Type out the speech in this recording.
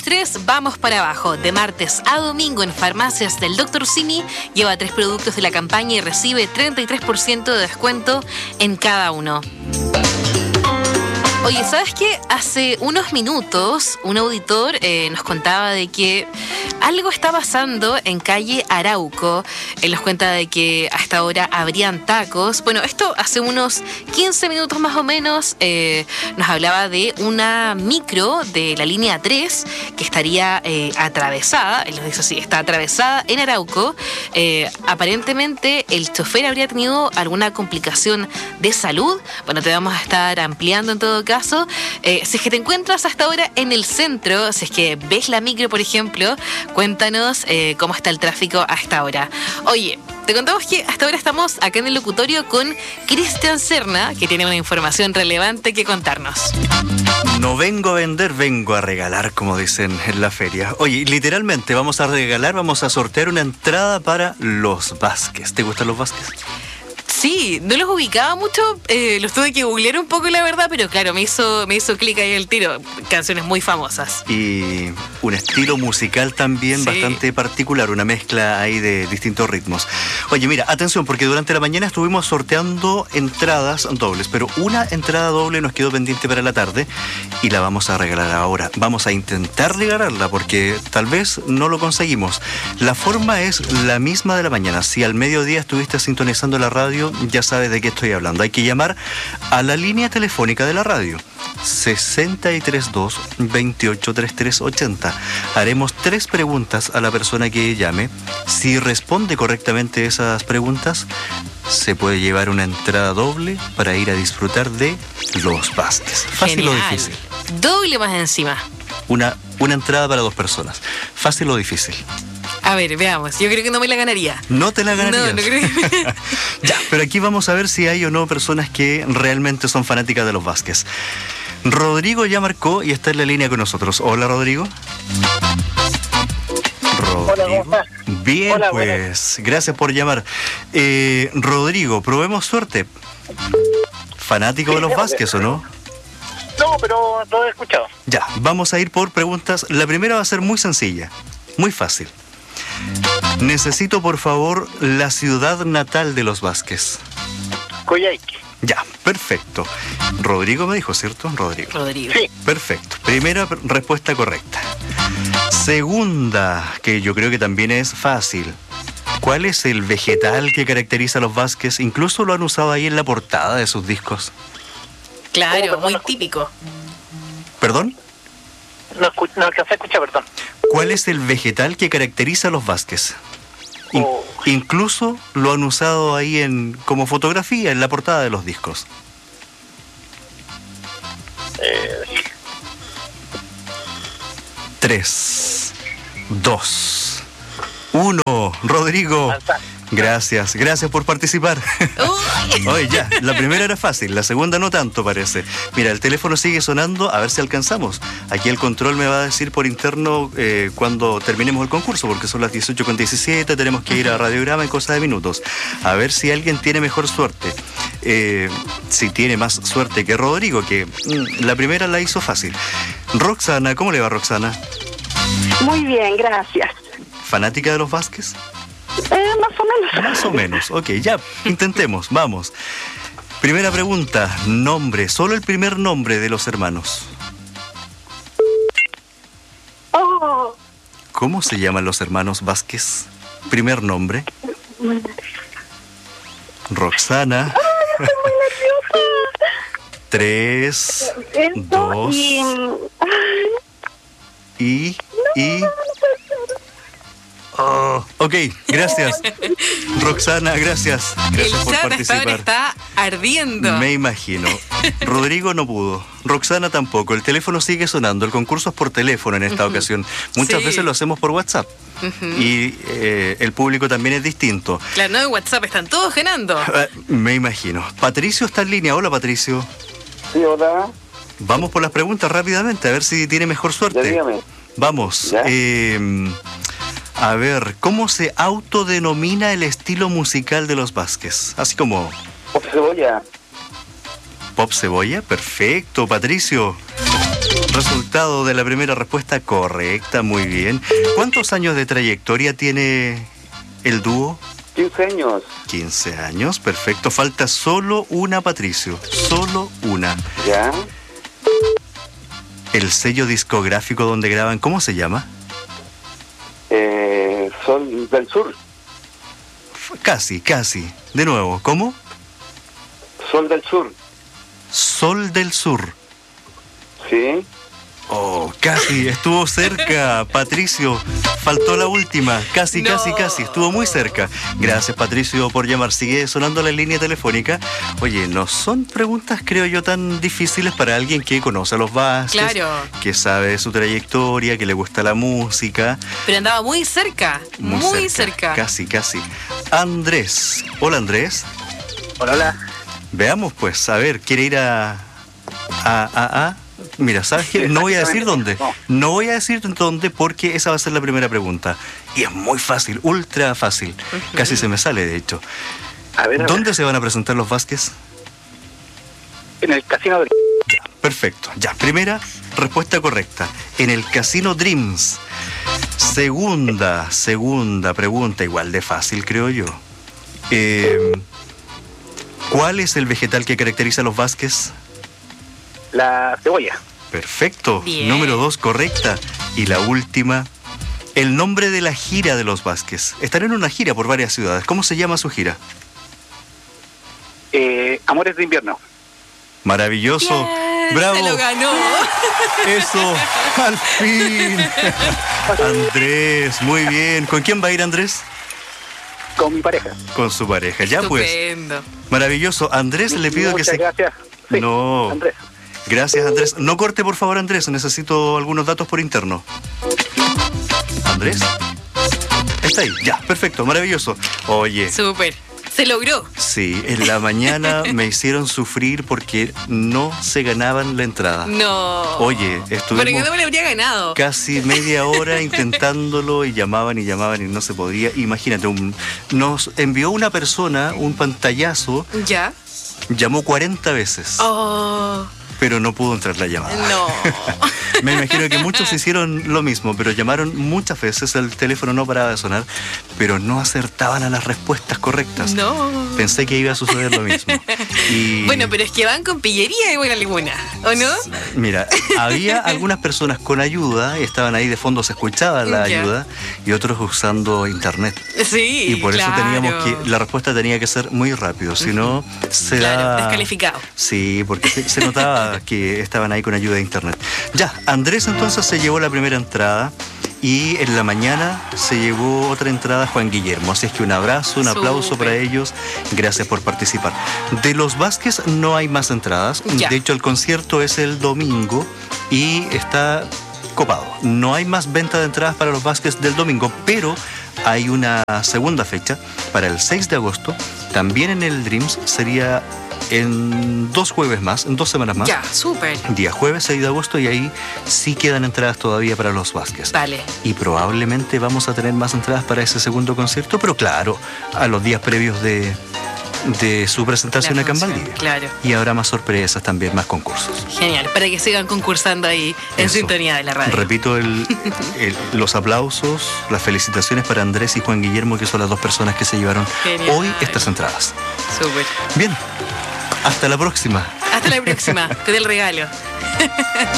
2023, vamos para abajo. De martes a domingo en farmacias del Dr. Simi, lleva 3 productos de la campaña y recibe 33% de descuento en cada uno. Oye, ¿sabes qué? Hace unos minutos un auditor nos contaba de que algo está pasando en calle Arauco. Él nos cuenta de que hasta ahora habrían tacos. Bueno, esto hace unos 15 minutos más o menos nos hablaba de una micro de la línea 3 que estaría atravesada. Él nos dice así, está atravesada en Arauco. Aparentemente el chofer habría tenido alguna complicación de salud. Bueno, te vamos a estar ampliando en todo caso. Si es que te encuentras hasta ahora en el centro, si es que ves la micro, por ejemplo, cuéntanos cómo está el tráfico hasta ahora. Oye, te contamos que hasta ahora estamos acá en el locutorio con Cristian Serna, que tiene una información relevante que contarnos. No vengo a vender, vengo a regalar, como dicen en la feria. Oye, literalmente vamos a sortear una entrada para Los Vázquez. ¿Te gustan Los Vázquez? Sí, no los ubicaba mucho, los tuve que googlear un poco, la verdad, pero claro, me hizo clic ahí el tiro. Canciones muy famosas. Y un estilo musical también bastante particular, una mezcla ahí de distintos ritmos. Oye, mira, atención, porque durante la mañana estuvimos sorteando entradas dobles, pero una entrada doble nos quedó pendiente para la tarde y la vamos a regalar ahora. Vamos a intentar regalarla porque tal vez no lo conseguimos. La forma es la misma de la mañana. Si al mediodía estuviste sintonizando la radio, ya sabes de qué estoy hablando. Hay que llamar a la línea telefónica de la radio 632-283380. Haremos 3 preguntas a la persona que llame. Si responde correctamente esas preguntas, se puede llevar una entrada doble para ir a disfrutar de Los Vázquez. ¿Fácil o difícil? Doble más encima. Una entrada para 2 personas. ¿Fácil o difícil? A ver, veamos. Yo creo que no me la ganaría. ¿No te la ganarías? No creo que... Ya, pero aquí vamos a ver si hay o no personas que realmente son fanáticas de Los Vázquez. Rodrigo ya marcó y está en la línea con nosotros. Hola, Rodrigo. Hola, ¿cómo estás? Bien, hola, pues, buenas. Gracias por llamar. Rodrigo, probemos suerte. ¿Fanático de Los Vázquez o no? No, pero lo he escuchado. Ya, vamos a ir por preguntas. La primera va a ser muy sencilla, muy fácil. Necesito, por favor, la ciudad natal de Los Vázquez. Coyhaique. Ya, perfecto. Rodrigo me dijo, ¿cierto? Rodrigo. Sí. Perfecto. Primera respuesta correcta. Segunda, que yo creo que también es fácil. ¿Cuál es el vegetal que caracteriza a Los Vázquez? Incluso lo han usado ahí en la portada de sus discos. Claro, muy típico. ¿Perdón? No alcancé a escuchar, perdón. ¿Cuál es el vegetal que caracteriza a Los Vázquez? Incluso lo han usado ahí como fotografía en la portada de los discos. 3, 2, 1. Rodrigo. Gracias por participar. Oye, ya, la primera era fácil, la segunda no tanto parece. Mira, el teléfono sigue sonando, a ver si alcanzamos. Aquí el control me va a decir por interno cuando terminemos el concurso, porque son las 18:17, tenemos que ir a radiograma en cosa de minutos. A ver si alguien tiene mejor suerte. Si tiene más suerte que Rodrigo, que la primera la hizo fácil. Roxana, ¿cómo le va, Roxana? Muy bien, gracias. ¿Fanática de Los Vázquez? Más o menos. Más o menos, ok, ya, intentemos, vamos. Primera pregunta, nombre, solo el primer nombre de los hermanos. Oh. ¿Cómo se llaman los hermanos Vázquez? Primer nombre. Roxana. ¡Ay, estoy muy nerviosa! 3, 2 y... Oh, ok, gracias. Roxana, gracias. Gracias por participar. Está ardiendo. Me imagino. Rodrigo no pudo. Roxana tampoco. El teléfono sigue sonando. El concurso es por teléfono en esta ocasión. Muchas veces lo hacemos por WhatsApp. Y el público también es distinto. Claro, no, en WhatsApp están todos ganando. Me imagino. Patricio está en línea. Hola, Patricio. Sí, hola. Vamos por las preguntas rápidamente, a ver si tiene mejor suerte. Ya, dígame. Vamos. ¿Ya? A ver, ¿cómo se autodenomina el estilo musical de Los Vázquez? Así como... Pop Cebolla. ¿Pop Cebolla? Perfecto, Patricio. Resultado de la primera respuesta correcta, muy bien. ¿Cuántos años de trayectoria tiene el dúo? 15 años. 15 años, perfecto. Falta solo una, Patricio. Solo una. ¿Ya? El sello discográfico donde graban, ¿cómo se llama? Sol del Sur. Casi, casi. De nuevo, ¿cómo? Sol del Sur. Sol del Sur. Sí. Oh, casi, estuvo cerca, Patricio. Faltó la última. Casi, No. casi. Estuvo muy cerca. Gracias, Patricio, por llamar. Sigue sonando la línea telefónica. Oye, no son preguntas, creo yo, tan difíciles para alguien que conoce a los Vázquez. Claro. Que sabe de su trayectoria, que le gusta la música. Pero andaba muy cerca. Muy cerca. Casi. Andrés. Hola, Andrés. Hola. Veamos, pues, a ver, ¿quiere ir a? Mira, ¿sabes qué? No voy a decir dónde. No voy a decir dónde porque esa va a ser la primera pregunta. Y es muy fácil, ultra fácil. Casi se me sale, de hecho. A ver. ¿Dónde se van a presentar los Vázquez? En el casino de... Perfecto. Ya, primera respuesta correcta. En el Casino Dreams. Segunda pregunta, igual de fácil, creo yo. ¿Cuál es el vegetal que caracteriza a los Vázquez? La cebolla. Perfecto. Bien. Número 2, correcta. Y la última, el nombre de la gira de los Vázquez. Están en una gira por varias ciudades. ¿Cómo se llama su gira? Amores de invierno. Maravilloso. Bien, Bravo. se lo ganó. Eso, al fin. Andrés, muy bien. ¿Con quién va a ir Andrés? Con mi pareja. Con su pareja. Ya pues. Estupendo. Maravilloso. Andrés, le pido que Muchas se... gracias. Sí, No. Andrés. Gracias, Andrés. No corte, por favor, Andrés. Necesito algunos datos por interno. ¿Andrés? Está ahí. Ya, perfecto. Maravilloso. Oye, Súper. Se logró. sí, en la mañana me hicieron sufrir porque no se ganaban la entrada. No. Oye, Pero estuvimos que no me lo habría ganado. casi media hora intentándolo y llamaban y no se podía. Imagínate, nos envió una persona un pantallazo, ¿Ya? llamó 40 veces, Oh, pero no pudo entrar la llamada. no. Me imagino que muchos hicieron lo mismo, pero llamaron muchas veces, el teléfono no paraba de sonar, pero no acertaban a las respuestas correctas. No. Pensé que iba a suceder lo mismo. Y Bueno, pero es que van con pillería y buena alguna, ¿o no? mira, había algunas personas con ayuda, estaban ahí de fondo, se escuchaba la Ya. ayuda, y otros usando internet. Sí, Y por eso claro. teníamos que, la respuesta tenía que ser muy rápido, si no se Claro, da... descalificado. Sí, porque se notaba que estaban ahí con ayuda de internet. Ya, Andrés entonces se llevó la primera entrada y en la mañana se llevó otra entrada Juan Guillermo. Así es que un abrazo, un aplauso Súper. para ellos. Gracias por participar. De los Vázquez no hay más entradas. Ya. De hecho, el concierto es el domingo y está copado. No hay más venta de entradas para los Vázquez del domingo, pero hay una segunda fecha para el 6 de agosto. También en el Dreams sería en 2 jueves más, en 2 semanas más. Ya, súper. Día jueves 6 de agosto y ahí sí quedan entradas todavía para los Vázquez. Vale. Y probablemente vamos a tener más entradas para ese segundo concierto, pero claro, a los días previos de su presentación La acá en función, Valdivia. claro. Y habrá más sorpresas también, más concursos. Genial, para que sigan concursando ahí en Eso. sintonía de la radio. Repito los aplausos, las felicitaciones para Andrés y Juan Guillermo, que son las dos personas que se llevaron Genial. hoy estas entradas. Súper. Bien, hasta la próxima. Hasta la próxima, con el regalo.